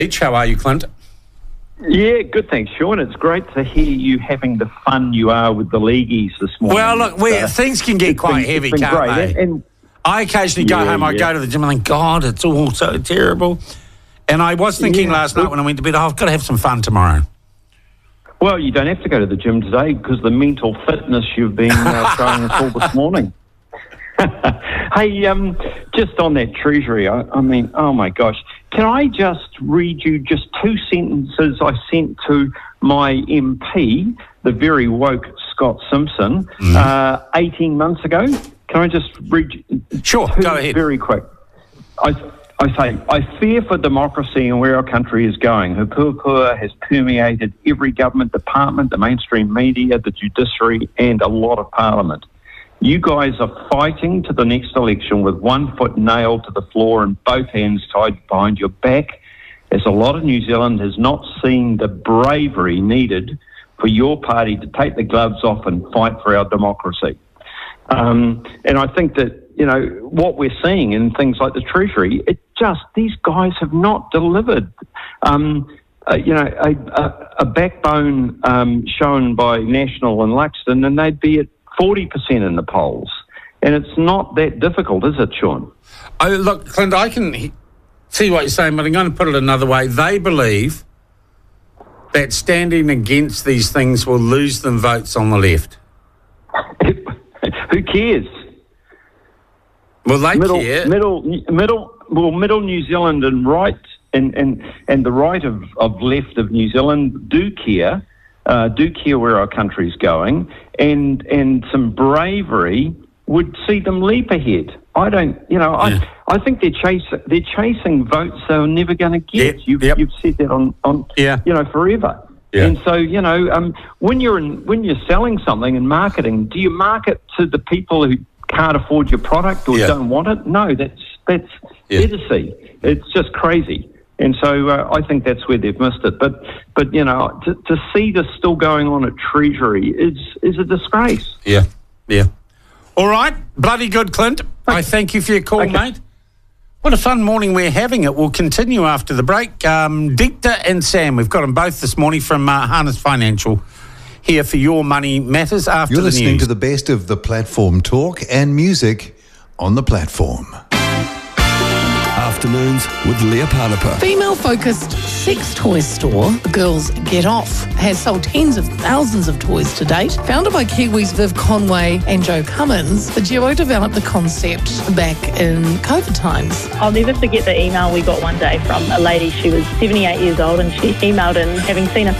How are you, Clint? Yeah, good, thanks, Sean. It's great to hear you having the fun you are with the leagueies this morning. Well, look, things can get quite heavy, can't they? And I occasionally go home, I go to the gym and think, God, it's all so terrible. And I was thinking last night when I went to bed, I've got to have some fun tomorrow. Well, you don't have to go to the gym today because the mental fitness you've been showing us all this morning. Hey, just on that Treasury, I mean, oh my gosh. Can I just read you just 2 sentences I sent to my MP, the very woke Scott Simpson, 18 months ago? Can I just read Sure, go ahead. Very quick. I say, I fear for democracy and where our country is going. Her purpur has permeated every government department, the mainstream media, the judiciary, and a lot of parliament. You guys are fighting to the next election with one foot nailed to the floor and both hands tied behind your back, as a lot of New Zealand has not seen the bravery needed for your party to take the gloves off and fight for our democracy. And I think that, you know, what we're seeing in things like the Treasury, these guys have not delivered. A backbone shown by National and Luxton, and they'd be at 40% in the polls. And it's not that difficult, is it, Sean? Look, Clint, I can see what you're saying, but I'm going to put it another way. They believe that standing against these things will lose them votes on the left. Who cares? Well, they care. Middle New Zealand and right and the right of left of New Zealand do care where our country's going, and some bravery would see them leap ahead. I think they're chasing votes they're never going to get. You've said that on forever. Yeah. And so, when you're selling something and marketing, do you market to the people who can't afford your product or don't want it? No, that's idiocy. It's just crazy. And so I think that's where they've missed it. But to see this still going on at Treasury is a disgrace. Yeah. All right, bloody good, Clint. I thank you for your call, mate. What a fun morning we're having. It will continue after the break. Dicta and Sam, we've got them both this morning from Harness Financial here for Your Money Matters after the news. You're listening to the best of the platform talk and music on the platform. Afternoons with Leah Parnapa. Female-focused sex toy store Girls Get Off has sold tens of thousands of toys to date. Founded by Kiwis Viv Conway and Joe Cummins, the duo developed the concept back in COVID times. I'll never forget the email we got one day from a lady. She was 78 years old and she emailed in, having seen us